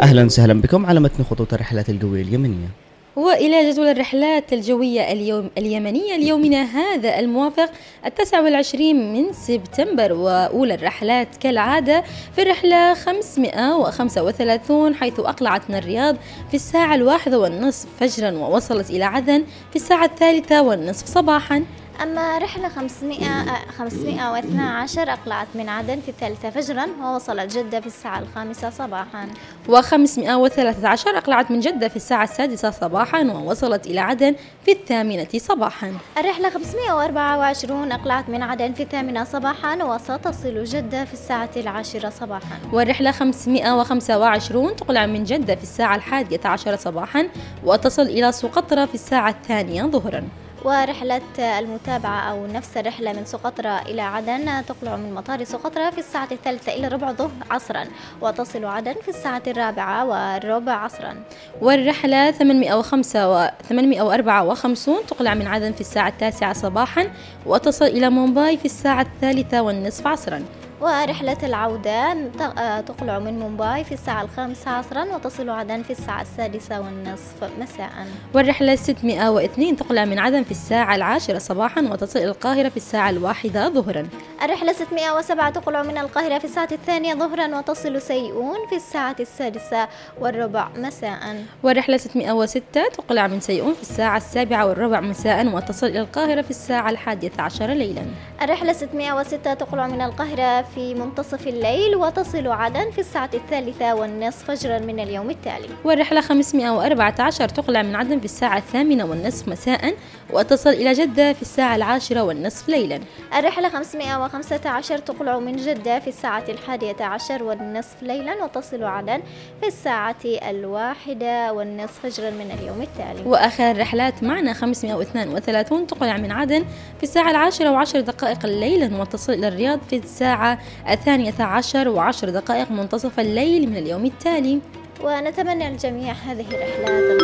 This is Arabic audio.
أهلا وسهلا بكم على متن خطوط الرحلات الجوية اليمنية. وإلى جدول الرحلات الجوية اليمنية ليومنا هذا الموافق 29 من سبتمبر. وأولى الرحلات كالعادة في الرحلة 535 حيث أقلعت من الرياض في الساعة 1:30 فجرا ووصلت إلى عدن في الساعة 3:30 صباحا. أما رحلة 512 أقلعت من عدن في 3 فجرا ووصلت جدة في الساعة 5 صباحا. و513 أقلعت من جدة في الساعة 6 صباحا ووصلت إلى عدن في 8 صباحا. الرحلة 524 أقلعت من عدن في 8 صباحا وستصل جدة في الساعة 10 صباحا. والرحلة 525 تقلع من جدة في الساعة 11 صباحا وتصل إلى سقطرى في الساعة 2 ظهرا. ورحلة المتابعة أو نفس الرحلة من سقطرى إلى عدن تقلع من مطار سقطرى في الساعة 3:15 عصرا وتصل عدن في الساعة 4:15 عصرا. والرحلة 854 تقلع من عدن في الساعة 9 صباحا وتصل إلى مومباي في الساعة 3:30 عصرا. ورحلة العودة تقلع من مومباي في الساعة 5 عصرا وتصل عدن في الساعة 6:30 مساء. والرحلة 602 تقلع من عدن في الساعة 10 صباحا وتصل إلى القاهرة في الساعة 1 ظهرا. الرحلة 607 تقلع من القاهرة في الساعة 2 ظهرا وتصل سيئون في الساعة 6:15 مساء. والرحلة 606 تقلع من سيئون في الساعة 7:15 مساء وتصل إلى القاهرة في الساعة 11 ليلا. الرحلة 606 تقلع من القاهرة في منتصف الليل وتصل عدن في الساعة 3:30 فجرا من اليوم التالي. والرحلة 514 تقلع من عدن في الساعة 8:30 مساء وتصل إلى جدة في الساعة 10:30 ليلا. الرحلة 515 تقلع من جدة في الساعة 11:30 ليلا وتصل عدن في الساعة 1:30 فجرا من اليوم التالي. وآخر الرحلات معنا 532 تقلع من عدن في الساعة 10:10 ليلا وتصل إلى الرياض في الساعة 12:10 منتصف الليل من اليوم التالي. ونتمنى الجميع هذه الرحلات